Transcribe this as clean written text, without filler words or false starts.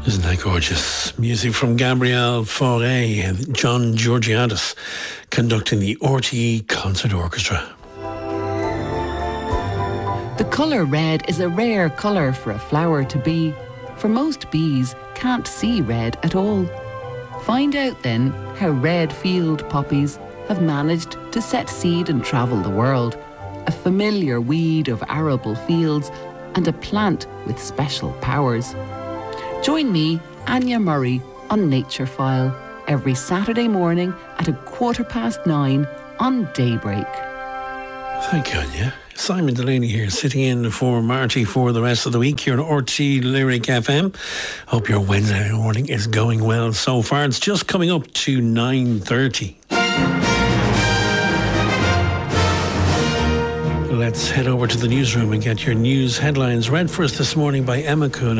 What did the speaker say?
Isn't that gorgeous? Music from Gabriel Fauré and John Georgiadis conducting the RTE Concert Orchestra. The colour red is a rare colour for a flower to be, for most bees can't see red at all. Find out then how red field poppies have managed to set seed and travel the world, a familiar weed of arable fields and a plant with special powers. Join me, Anya Murray, on Nature File every Saturday morning at 9:15 on Daybreak. Thank you, Anya. Simon Delaney here, sitting in for Marty for the rest of the week here on RTE Lyric FM. Hope your Wednesday morning is going well so far. It's just coming up to 9:30. Let's head over to the newsroom and get your news headlines read for us this morning by Emma Coon.